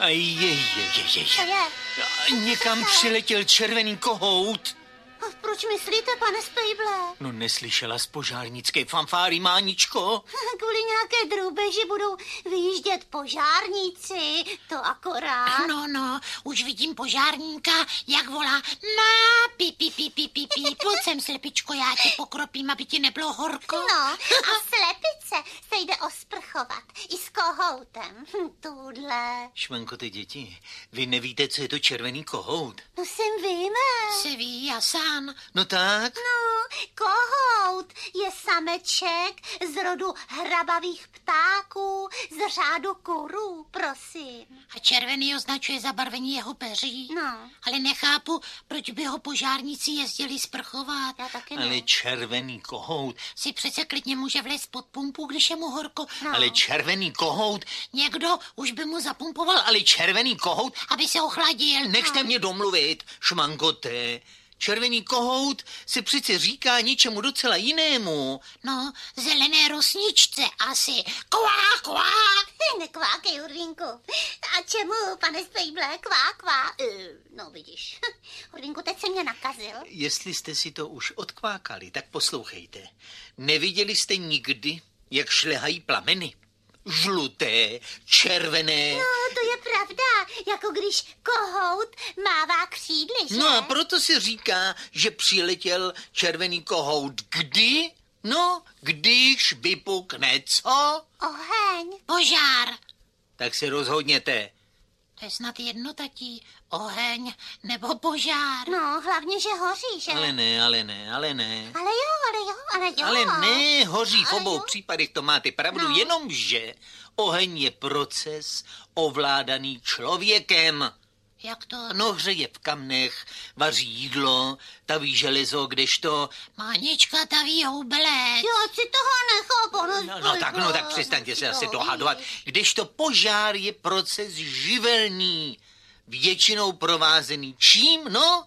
Co je? Někam přiletěl červený kohout. Proč myslíte, pane Spejble? No neslyšela z požárnické fanfáry, Máničko? Kvůli nějaké drůbeži budou vyjíždět požárníci, to akorát. No, už vidím požárníka, jak volá na pí. Pojď sem, slepičko, já tě pokropím, aby ti nebylo horko. No, a slepice se jde osprchovat i s kohoutem. Tudle. Švanko, ty děti, vy nevíte, co je to červený kohout? No jsem víme. Se ví, já sám. No tak? No, kohout je sameček z rodu hrabavých ptáků, z řádu kurů, prosím. A červený označuje zabarvení jeho peří. No. Ale nechápu, proč by ho požárníci jezdili sprchovat. Já taky ne. Ale červený kohout. Si přece klidně může vlézt pod pumpu, když je mu horko. No. Ale červený kohout. Někdo už by mu zapumpoval, Ale červený kohout. aby se ochladil. Nechte mě domluvit, šmangote. Červený kohout se přece říká něčemu docela jinému. No, zelené rosničce asi. Kvá. Nekvákej, Hurvínku. A čemu, pane Spejble, kvá? No vidíš, Hurvínku, teď se mě nakazil. Jestli jste si to už odkvákali, tak poslouchejte. Neviděli jste nikdy, jak šlehají plameny? Žluté, červené. No, to je pravda, jako když kohout mává křídly, že? No a proto se říká, že přiletěl červený kohout. Kdy? No, když vypukne co? Oheň. Požár. Tak se rozhodněte. To je snad jedno, tatí. Oheň nebo požár. No, hlavně, že hoří, že? Ale ne. Ale jo. Ale ne, hoří v Ale obou jo. případech, to máte pravdu, No. jenomže oheň je proces ovládaný člověkem. Jak to? No, hřeje v kamnech, vaří jídlo, taví železo, kdežto... Mánička taví houbelec. Jo, si toho nechápu. No tak přestaňte se asi dohadovat. Kdežto požár je proces živelný, většinou provázený čím? No,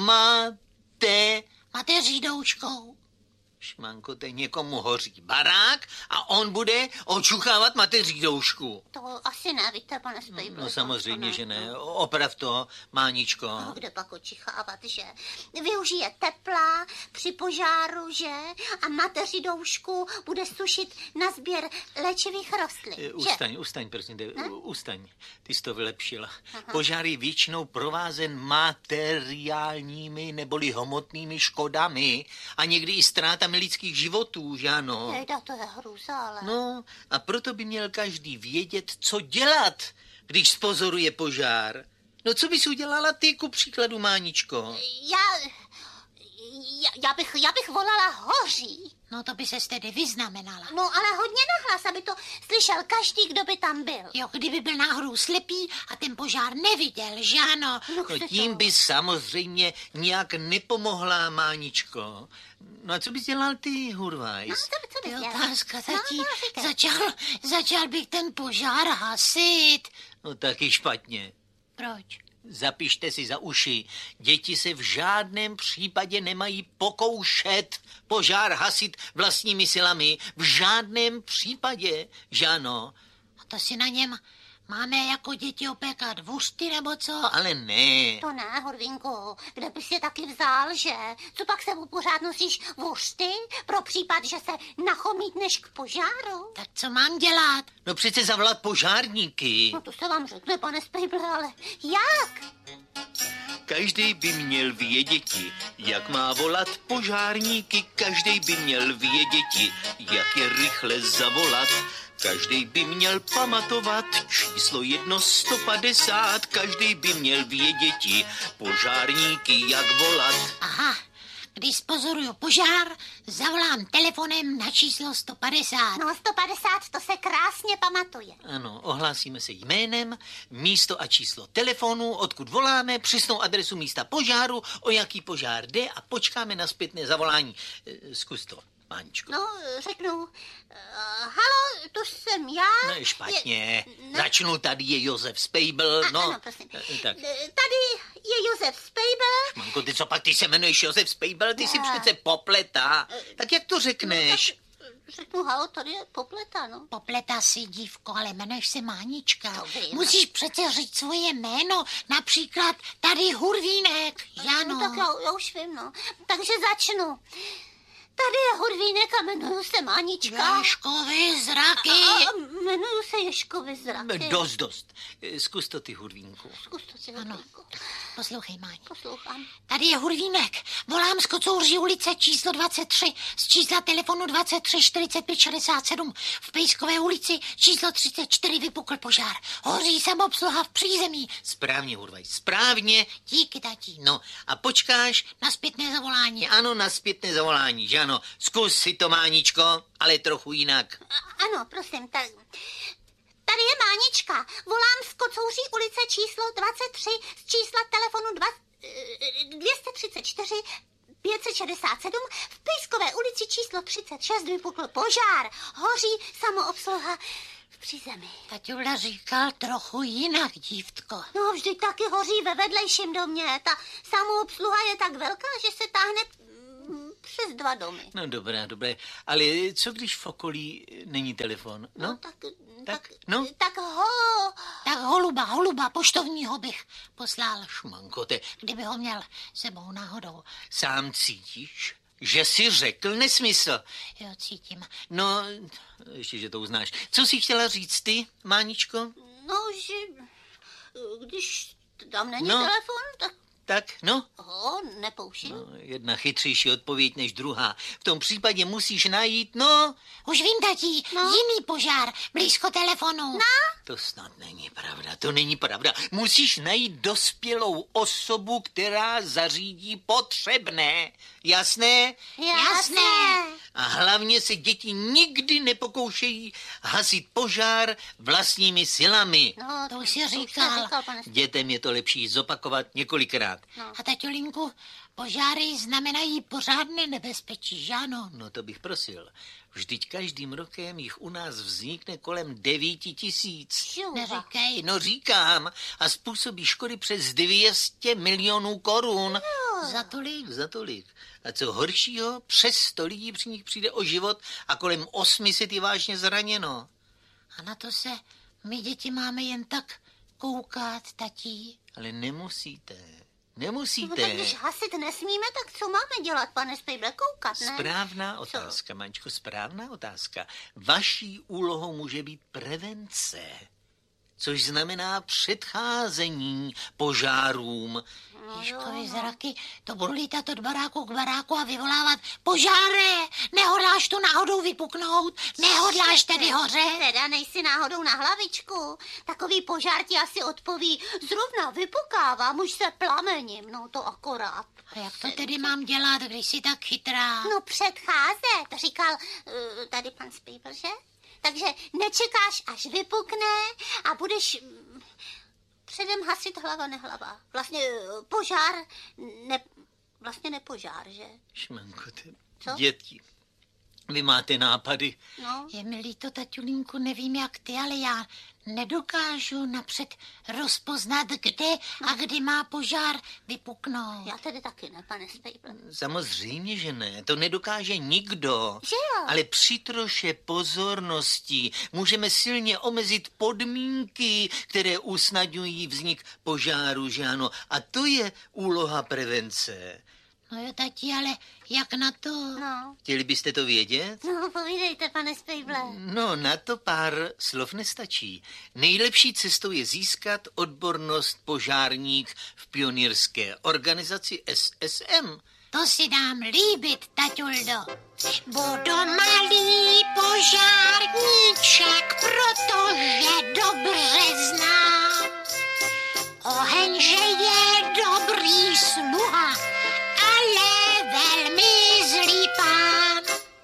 Mateřídouškou. Šmanko, teď někomu hoří barák a on bude očuchávat mateřídoušku. To asi nevíte, pane Spejble. No samozřejmě, že ne. Oprav to, Máničko. No, kde pak očichávat, že? Využije tepla při požáru, že? A mateřidoušku bude sušit na sběr léčivých rostlin, že? Ustaň, prosím tě, ustaň. Ty jsi to vylepšila. Požár je většinou provázen materiálními neboli hmotnými škodami a někdy i ztrátami lidských životů, že ano? Jejda, to je hrůza, ale... No, a proto by měl každý vědět, co dělat, když zpozoruje požár. No, co bys udělala ty, ku příkladu, Máničko? Já bych volala hoří. No to by se tedy vyznamenala. No, ale hodně nahlas, aby to slyšel každý, kdo by tam byl. Jo, kdyby byl náhodou slepý a ten požár neviděl, že ano? No, tím by samozřejmě nějak nepomohla, Máničko. No a co bys dělal ty, Hurvajs? No, co To bys je dělal? otázka, tatí. No, říkej. Začal bych ten požár hasit. No taky špatně. Proč? Zapište si za uši. Děti se v žádném případě nemají pokoušet požár hasit vlastními silami. V žádném případě, že ano? A to si na něm máme jako děti opékat vuřty nebo co? Ale ne. To ne, Hurvínku, kde bys je taky vzal, že? Co pak se pořád nosíš vuřty pro případ, že se nachomítneš k požáru? Tak co mám dělat? No přece zavolat požárníky. No to se vám řekne, pane Spejble, ale jak? Každý by měl věděti, jak má volat požárníky. Každý by měl věděti, jak je rychle zavolat. Každý by měl pamatovat číslo 150. Každý by měl věděti, požárníky jak volat. Aha, když spozoruju požár, zavolám telefonem na číslo 150. No 150, to se krásně pamatuje. Ano, ohlásíme se jménem, místo a číslo telefonu, odkud voláme, přesnou adresu místa požáru, o jaký požár jde a počkáme na zpětné zavolání. Zkus to, Máničko. No, řeknu, halo, to jsem já. No, špatně. Začnu, tady je Josef Spejbl, no. Ano, prosím. Tak. Tady je Josef Spejbl. Manko, ty co pak, ty se jmenuješ Josef Spejbl, ty si přece popletá. Tak jak to řekneš? řeknu, halo, tady je Popleta, no. Popleta si, dívko, ale jmenuješ se Mánička. To vím. Musíš přece říct svoje jméno, například tady Hurvínek, že ano? No, tak já už vím, no. Takže začnu. Tady je Hurvínek a jmenuju se Mánička. Ježkovi zraky. A jmenuju se Ježkovi zraky. Dost. Zkus to ty, Hurvínku. Zkus to si, Ano, Hurvínku. poslouchej, Máni. Poslouchám. Tady je Hurvínek. Volám z Kocouří ulice číslo 23 z čísla telefonu 23 45 67. V Pejskové ulici číslo 34 vypukl požár. Hoří samoobsluha v přízemí. Správně, Hurvaj, správně. Díky, tatí. No a počkáš? Na zpětné zavolání. Ano, na zpětné zavolání, že ano. Zkus si to, Máničko, ale trochu jinak. Ano, prosím, tak... Tady je Mánička. Volám z Kocouří ulice číslo 23 z čísla telefonu 234 567. V Pejskové ulici číslo 36 vypukl požár. Hoří samoobsluha v přízemí. Taťula říkal trochu jinak, dívtko. No, vždyť taky hoří ve vedlejším domě. Ta samoobsluha je tak velká, že se táhne přes 2 domy. No dobré. Ale co když v okolí není telefon? No, tak holuba, poštovního bych poslal. Šmankote, Kdyby ho měl sebou náhodou. sám cítíš, že jsi řekl nesmysl. Jo, cítím. No, ještě, že to uznáš. Co jsi chtěla říct ty, Máničko? No, že když tam není telefon, Tak, no. ho nepouštím. No, jedna chytřejší odpověď než druhá. V tom případě musíš najít, Už vím, tatí, jiný požár, blízko telefonu. To snad není pravda, to není pravda. Musíš najít dospělou osobu, která zařídí potřebné. Jasné? Jasné. A hlavně se děti nikdy nepokoušejí hasit požár vlastními silami. No, To už jsi jste říkal. pane. Dětem je to lepší zopakovat několikrát. A taťulinku, požáry znamenají pořádné nebezpečí, že ano? No to bych prosil. Vždyť každým rokem jich u nás vznikne kolem 9 000. Neříkej. No říkám, a způsobí škody přes 200 milionů korun. Za tolik. A co horšího, přes 100 lidí při nich přijde o život a kolem 800 je vážně zraněno. A na to se my děti máme jen tak koukat, tatí. Ale nemusíte. No, tak když hasit nesmíme, tak co máme dělat, pane Spejble, koukat, ne? Správná otázka, Mančko, správná otázka. Vaší úlohou může být prevence, což znamená předcházení požárům. Ježkovi zraky, to budu lítat od baráku k baráku a vyvolávat požáre. Nehodláš to náhodou vypuknout? Nehodláš tedy hořet? Teda nejsi náhodou na hlavičku. Takový požár ti asi odpoví, zrovna vypukávám, už se plamením, no to akorát. A jak to tedy mám dělat, když jsi tak chytrá? No předcházet, říkal tady pan Spejbl, že? Takže nečekáš, až vypukne a budeš předem hasit hlava nehlava. Vlastně požár, vlastně nepožár, že? Šmanko, ty Co? děti, vy máte nápady. No. Je mi líto, taťulinku, nevím jak ty, ale já nedokážu napřed rozpoznat, kde a kdy má požár vypuknout. Já tedy taky ne, pane Spejble. Samozřejmě, že ne, to nedokáže nikdo. Že jo? Ale při troše pozornosti můžeme silně omezit podmínky, které usnadňují vznik požáru, že ano? A to je úloha prevence. No jo, tati, ale jak na to? No. Chtěli byste to vědět? No, povídejte, pane Spejble. No, na to pár slov nestačí. Nejlepší cestou je získat odbornost požárník v pionýrské organizaci SSM. To si dám líbit, taťuldo. Budu malý požárníček, protože dobře znám. Oheň, že je dobrý sluha, ale velmi zlý pán.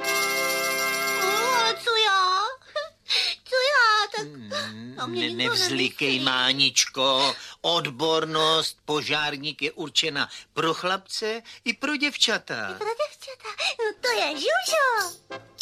Co já? Tak... No, mě nikdo Nevzlikej, nemyslí. Máničko. Odbornost požárník je určena pro chlapce i pro děvčata. Pro děvčata, no to je Žužo.